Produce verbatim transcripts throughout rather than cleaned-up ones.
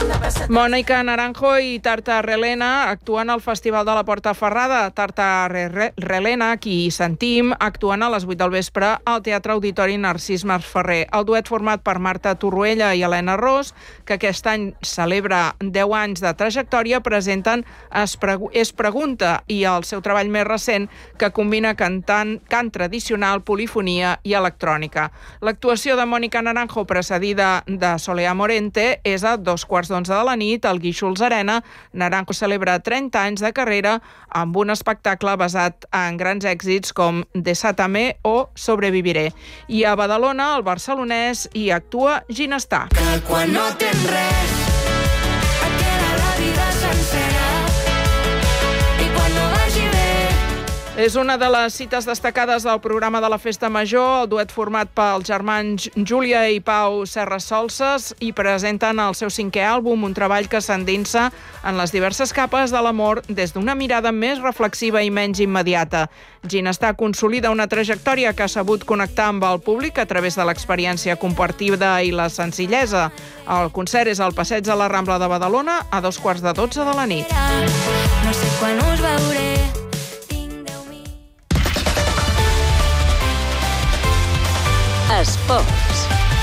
Mónica Naranjo i Tarta Relena actuen al Festival de la Porta Ferrada. Tarta Relena, qui sentim, actuen a les vuit del vespre al Teatre Auditori Narcís Masferrer. El duet format per Marta Torroella i Helena Ros, que aquest any celebra deu anys de trajectòria, presenten Es, Pregu es Pregunta i el seu treball més recent, que combina cantant, cant tradicional, polifonia i electrònica. L'actuació de Mónica Naranjo, precedida de Soleá Morente, és a dos quarts d'onze de la nit al Guíxols Arena. Naranjo celebra trenta anys de carrera amb un espectacle basat en grans èxits com Desátame o Sobreviviré. I a Badalona, el barcelonès, hi actua Ginestar. Que quan no tens res et queda la vida sencera i quan no vagi bé. És una de les cites destacades del programa de la Festa Major, el duet format pels germans Júlia i Pau Serra Solses, i presenten el seu cinquè àlbum, un treball que s'endinsa en les diverses capes de l'amor des d'una mirada més reflexiva i menys immediata. Ginestar consolida una trajectòria que ha sabut connectar amb el públic a través de l'experiència compartida i la senzillesa. El concert és al Passeig de la Rambla de Badalona a dos quarts de dotze de la nit. No sé quan us veuré. Esports.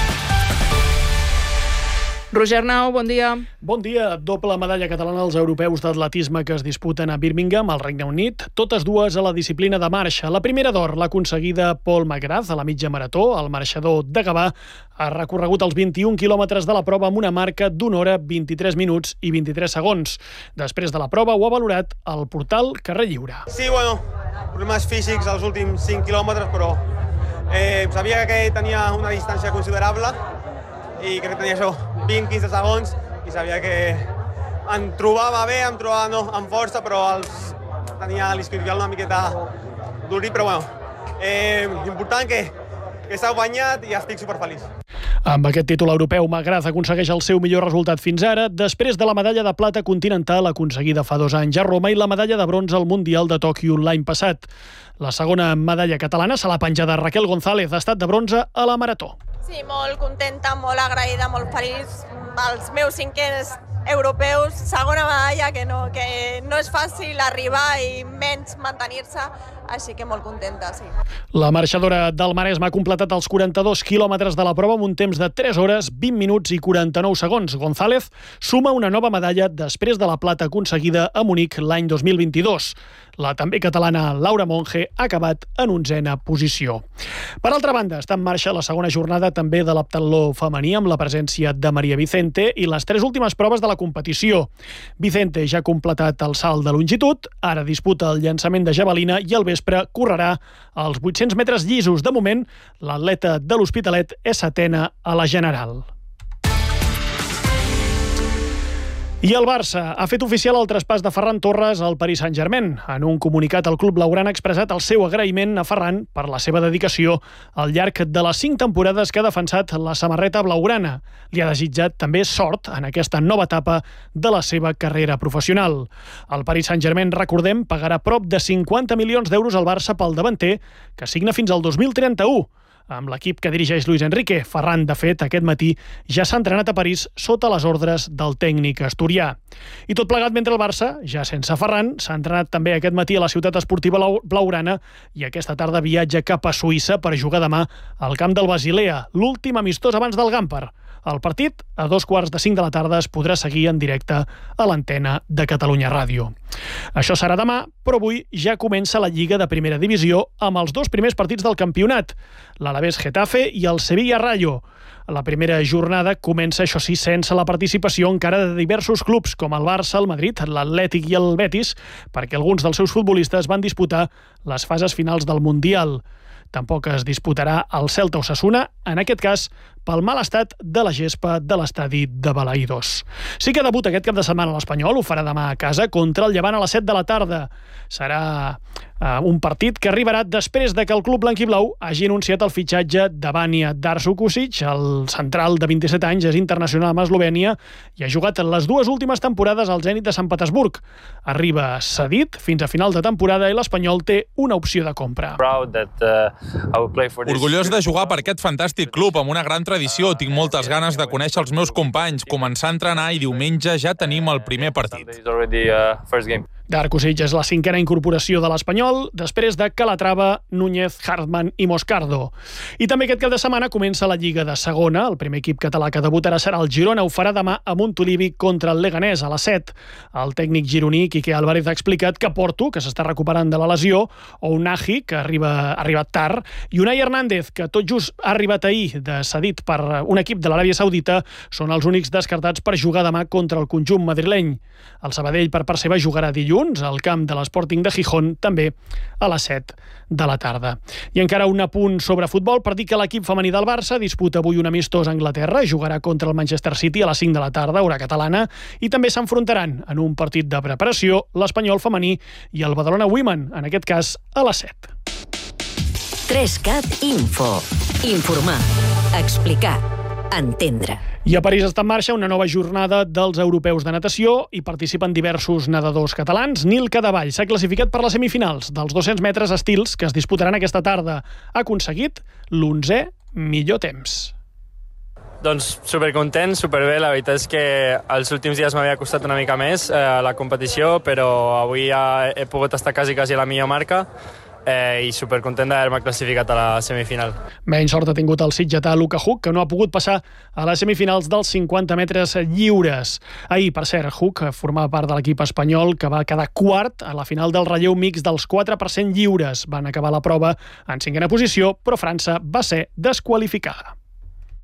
Roger Nau, bon dia. Bon dia. Doble medalla catalana als europeus d'atletisme que es disputen a Birmingham, al Regne Unit, totes dues a la disciplina de marxa. La primera d'or l'ha aconseguida Paul McGrath a la mitja marató. El marxador de Gavà ha recorregut els vint-i-un quilòmetres de la prova amb una marca d'una hora, vint-i-tres minuts i vint-i-tres segons. Després de la prova ho ha valorat el portal Carrer Lliure. Sí, bueno, problemes físics als últims cinc quilòmetres, però eh, sabia que tenia una distància considerable i crec que tenia això, vint a quinze segons, i sabia que em trobava bé, em trobava no, amb força, però els, tenia l'isquiotibial una miqueta durit, però bueno, eh, important que, que s'ha guanyat i estic superfeliç. Amb aquest títol europeu, McGrath aconsegueix el seu millor resultat fins ara, després de la medalla de plata continental aconseguida fa dos anys a Roma i la medalla de bronze al Mundial de Tòquio l'any passat. La segona medalla catalana se l'ha penjada Raquel González, ha estat de bronze a la marató. Sí, molt contenta, molt agraïda, molt feliç. Els meus cinquens europeus, segona medalla, que no, que no és fàcil arribar i menys mantenir-se, així que molt contenta, sí. La marxadora del Maresme ha completat els quaranta-dos quilòmetres de la prova amb un temps de tres hores, vint minuts i quaranta-nou segons. González suma una nova medalla després de la plata aconseguida a Munic l'any dos mil vint-i-dos. La també catalana Laura Monge ha acabat en onzena posició. Per altra banda, està en marxa la segona jornada també de l'heptatló femení amb la presència de Maria Vicente i les tres últimes proves de la competició. Vicente ja ha completat el salt de longitud, ara disputa el llançament de javelina i al vespre correrà els vuit-cents metres llisos. De moment, l'atleta de l'Hospitalet és setena a la general. I el Barça ha fet oficial el traspàs de Ferran Torres al Paris Saint-Germain. En un comunicat, el club blaugrana ha expressat el seu agraïment a Ferran per la seva dedicació al llarg de les cinc temporades que ha defensat la samarreta blaugrana. Li ha desitjat també sort en aquesta nova etapa de la seva carrera professional. El Paris Saint-Germain, recordem, pagarà prop de cinquanta milions d'euros al Barça pel davanter, que signa fins al dos mil trenta-u. Amb l'equip que dirigeix Luis Enrique, Ferran, de fet, aquest matí ja s'ha entrenat a París sota les ordres del tècnic asturià. I tot plegat mentre el Barça, ja sense Ferran, s'ha entrenat també aquest matí a la ciutat esportiva blaugrana i aquesta tarda viatja cap a Suïssa per jugar demà al camp del Basilea, l'últim amistós abans del Gamper. El partit, a dos quarts de cinc de la tarda, es podrà seguir en directe a l'antena de Catalunya Ràdio. Això serà demà, però avui ja comença la Lliga de Primera Divisió amb els dos primers partits del campionat, l'Alavés Getafe i el Sevilla Rayo. La primera jornada comença, això sí, sense la participació encara de diversos clubs, com el Barça, el Madrid, l'Atlètic i el Betis, perquè alguns dels seus futbolistes van disputar les fases finals del Mundial. Tampoc es disputarà el Celta Osasuna, en aquest cas pel mal estat de la gespa de l'estadi de Balaïdos. Sí que debut aquest cap de setmana a l'Espanyol, ho farà demà a casa contra el Llevant a les set de la tarda. Serà eh, un partit que arribarà després de que el club blanquiblau hagi anunciat el fitxatge de Vanja Darko-Kusic. El central de vint-i-set anys és internacional amb Eslovènia i ha jugat les dues últimes temporades al Zenit de Sant Petersburg. Arriba cedit fins a final de temporada i l'Espanyol té una opció de compra. Orgullós de jugar per aquest fantàstic club amb una gran tradició, tinc moltes ganes de conèixer els meus companys, començar a entrenar i diumenge ja tenim el primer partit. Darko Sitges és la cinquena incorporació de l'Espanyol, després de Calatrava, Núñez, Hartmann i Moscardo. I també aquest cap de setmana comença la Lliga de Segona. El primer equip català que debutarà serà el Girona. Ho farà demà a Montolivi contra el Leganés a les set. El tècnic gironí, Quique Álvarez, ha explicat que Porto, que s'està recuperant de la lesió, o Unai, que arriba, ha arribat tard, i Unai Hernández, que tot just ha arribat ahir de cedit per un equip de l'Aràbia Saudita, són els únics descartats per jugar demà contra el conjunt madrileny. El Sabadell, per part seva, jugarà dilluns al camp de l'Sporting de Gijón, també a les set de la tarda. I encara un apunt sobre futbol per dir que l'equip femení del Barça disputa avui un amistós a Anglaterra, jugarà contra el Manchester City a les cinc de la tarda, hora catalana, i també s'enfrontaran en un partit de preparació l'Espanyol femení i el Badalona Women, en aquest cas a les set. tres-Cat Info. Informar, explicar, entendre. I a París està en marxa una nova jornada dels europeus de natació. Hi participen diversos nedadors catalans. Nil Cadavall s'ha classificat per les semifinals dels dos-cents metres estils que es disputaran aquesta tarda. Ha aconseguit l'onzè millor temps. Doncs supercontent, superbé. La veritat és que els últims dies m'havia costat una mica més eh, la competició, però avui ja he pogut estar quasi, quasi a la millor marca. Eh, i supercontent d'haver-me classificat a la semifinal. Menys sort ha tingut el sitgetà Luka Huk, que no ha pogut passar a les semifinals dels cinquanta metres lliures. Ahir, per cert, Huk formava part de l'equip espanyol que va quedar quart a la final del relleu mix dels quatre per cent lliures. Van acabar la prova en cinquena posició, però França va ser desqualificada.